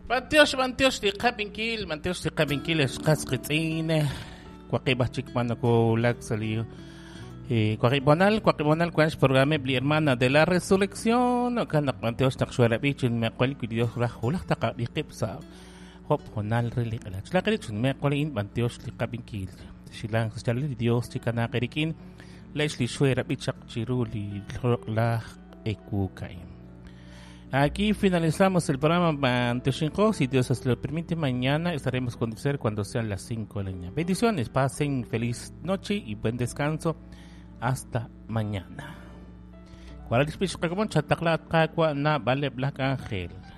Manteos de Capinkil, es casquetzine, Cuaquibachik Manaco Laxalio. Cuaquibonal, cuáles programa bli hermana de la resurrección, o canak Manteos Taxuela Beach, en Mecuel, que Dios Rajula, Tacabiquipsa, Hop, Honal Relic, la Carichun, Mecuelin, Manteos de Capinkil, Shilang, Stalin, Dios, Chicanacarikin, Leslie Shuera Bichak Chiruli, la Ecucaim. Aquí finalizamos el programa ante Shinko. Si Dios os lo permite, mañana estaremos con ustedes cuando sean las 5 de la mañana. Bendiciones, pasen feliz noche y buen descanso. Hasta mañana. ¿Cuál es el chatakla na vale Black Ángel?